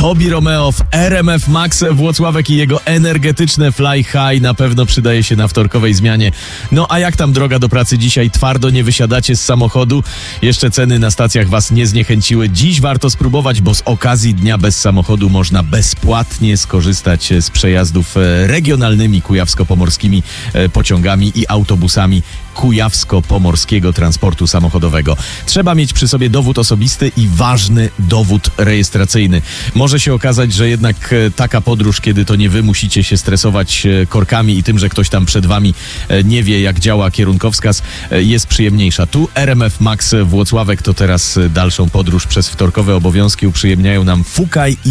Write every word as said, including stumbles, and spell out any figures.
Tobi Romeo w R M F Max Włocławek i jego energetyczne Fly High na pewno przydaje się na wtorkowej zmianie. No a jak tam droga do pracy dzisiaj? Twardo nie wysiadacie z samochodu? Jeszcze ceny na stacjach was nie zniechęciły. Dziś warto spróbować, bo z okazji Dnia Bez Samochodu można bezpłatnie skorzystać z przejazdów regionalnymi kujawsko-pomorskimi pociągami i autobusami Kujawsko-Pomorskiego Transportu Samochodowego. Trzeba mieć przy sobie dowód osobisty i ważny dowód rejestracyjny. Może się okazać, że jednak taka podróż, kiedy to nie wy musicie się stresować korkami i tym, że ktoś tam przed wami nie wie, jak działa kierunkowskaz, jest przyjemniejsza. Tu R M F Max Włocławek to teraz dalszą podróż przez wtorkowe obowiązki uprzyjemniają nam Fukaj i